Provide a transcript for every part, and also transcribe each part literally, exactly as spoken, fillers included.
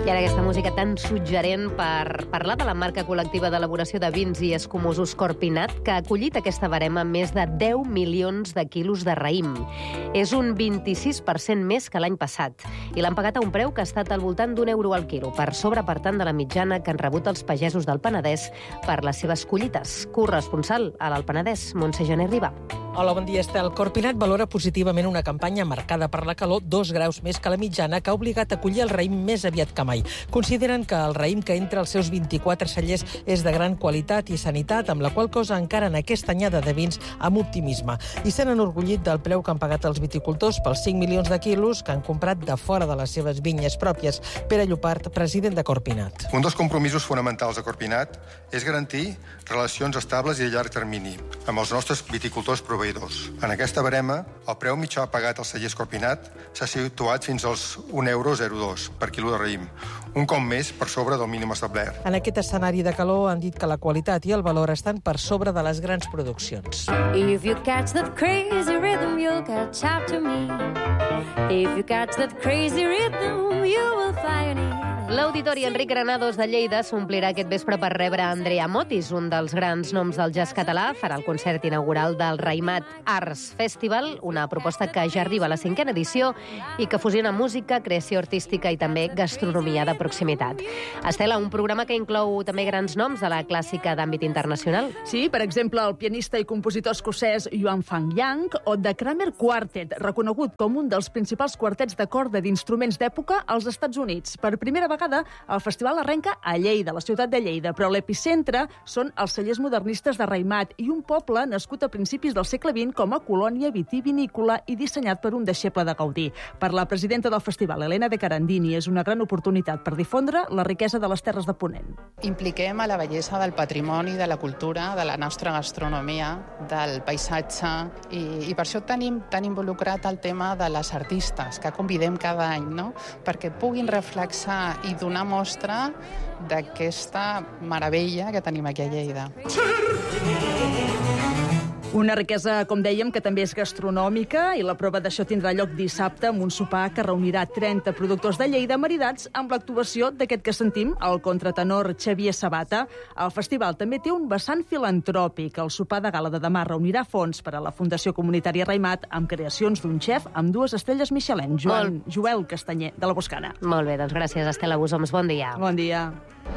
I ara aquesta música tan suggerent per parlar de la marca col·lectiva d'elaboració de vins i escumosos Corpinat, que ha acollit aquesta barema més de deu milions de quilos de raïm. És un vint-i-sis per cent més que l'any passat. I l'han pagat a un preu que ha estat al voltant d'un euro al quilo, per sobre, per tant, de la mitjana que han rebut els pagesos del Penedès per les seves collites. Corresponsal a l'Alt Penedès, Montse Gené Riba. Hola, bon dia, Estel. Corpinat valora positivament una campanya marcada per la calor dos graus més que la mitjana, que ha obligat a collir el raïm més aviat que mai. Consideren que el raïm que entra als seus vint-i-quatre cellers és de gran qualitat i sanitat, amb la qual cosa encaren aquesta anyada de vins amb optimisme. I s'han enorgullit del preu que han pagat els viticultors pels cinc milions de quilos que han comprat de fora de les seves vinyes pròpies. Pere Llopart, president de Corpinat. Un dels compromisos fonamentals de Corpinat és garantir relacions estables i a llarg termini amb els nostres viticultors proveïdors. En aquesta barema, el preu mitjà pagat als cellers Corpinat s'ha situat fins als un euro zero coma dos per quilo de raïm, un cop més per sobre del mínim establert. En aquest escenari de calor han dit que la qualitat i el valor estan per sobre de les grans produccions. If you catch that crazy rhythm, you'll catch up to me. If you catch that crazy rhythm, you will fly on it. L'Auditori Enric Granados de Lleida s'omplirà aquest vespre per rebre Andrea Motis, un dels grans noms del jazz català. Farà el concert inaugural del Raïmat Arts Festival, una proposta que ja arriba a la cinquena edició i que fusiona música, creació artística i també gastronomia de proximitat. Estela, un programa que inclou també grans noms de la clàssica d'àmbit internacional. Sí, per exemple, el pianista i compositor escocès Yuan Fang Yang o The Kramer Quartet, reconegut com un dels principals quartets de corda d'instruments d'època als Estats Units. Per primera vegada el festival arrenca a Lleida, la ciutat de Lleida, però l'epicentre són els cellers modernistes de Raïmat i un poble nascut a principis del segle vint com a colònia vitivinícola i dissenyat per un deixeble de Gaudí. Per la presidenta del festival, Elena de Carandini, és una gran oportunitat per difondre la riquesa de les terres de Ponent. Impliquem a la bellesa del patrimoni, de la cultura, de la nostra gastronomia, del paisatge, i, i per això tenim tan involucrat el tema de les artistes, que convidem cada any, no?, perquè puguin reflexar i donar mostra d'aquesta meravella que tenim aquí a Lleida. Una riquesa, com dèiem, que també és gastronòmica, i la prova d'això tindrà lloc dissabte amb un sopar que reunirà trenta productors de Lleida maridats amb l'actuació d'aquest que sentim, el contratenor Xavier Sabata. El festival també té un vessant filantròpic. El sopar de gala de demà reunirà fons per a la Fundació Comunitària Raïmat amb creacions d'un xef amb dues estrelles Michelin, Joan, Joel Castanyer, de la Boscana. Molt bé, doncs gràcies, Estela Busoms. Bon dia. Bon dia.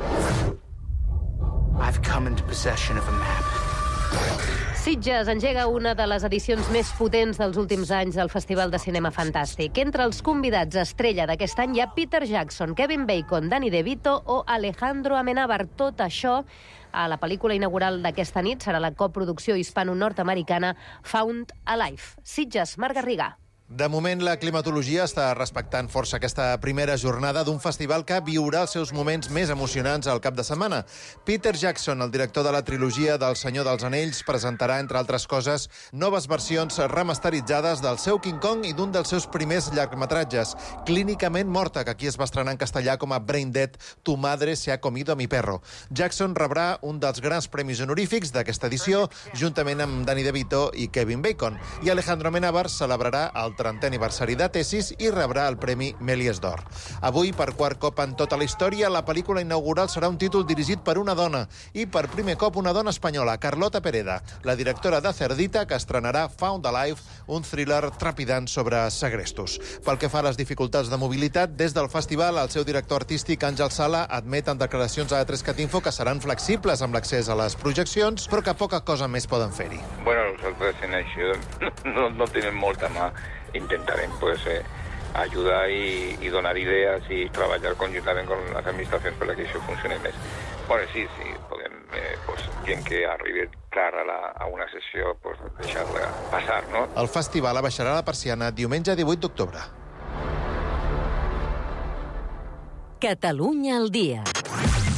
I've come into possession of a map. Sitges engega una de les edicions més potents dels últims anys del Festival de Cinema Fantàstic. Entre els convidats estrella d'aquest any hi ha Peter Jackson, Kevin Bacon, Danny DeVito o Alejandro Amenábar. Tot això a la pel·lícula inaugural d'aquesta nit serà la coproducció hispano-nord-americana Found Alive. Sitges, Marc Garriga. De moment, la climatologia està respectant força aquesta primera jornada d'un festival que viurà els seus moments més emocionants al cap de setmana. Peter Jackson, el director de la trilogia del Senyor dels Anells, presentarà, entre altres coses, noves versions remasteritzades del seu King Kong i d'un dels seus primers llargmetratges, Clínicament morta, que aquí es va estrenar en castellà com a Brain Dead, Tu madre se ha comido a mi perro. Jackson rebrà un dels grans premis honorífics d'aquesta edició, juntament amb Danny DeVito i Kevin Bacon. I Alejandro Amenábar celebrarà el trentè aniversari de Tesis i rebrà el Premi Méliès d'Or. Avui, per quart cop en tota la història, la pel·lícula inaugural serà un títol dirigit per una dona, i per primer cop una dona espanyola, Carlota Pereda, la directora de Cerdita, que estrenarà Found Alive, un thriller trepidant sobre segrestos. Pel que fa a les dificultats de mobilitat, des del festival, el seu director artístic, Àngel Sala, admet en declaracions a tres cat info que seran flexibles amb l'accés a les projeccions, però que poca cosa més poden fer-hi. Bueno, nosaltres en això no, no tenim molta mà. Intentarem pues, eh, ayudar y, y donar ideas y trabajar conjuntamente con las administraciones para que això funcione més. Bueno, sí, sí, podem, eh, pues, gent que arribi clar a, la, a una sessió, pues, deixar-la passar, no? El festival abaixarà la persiana diumenge divuit d'octubre. Catalunya al dia.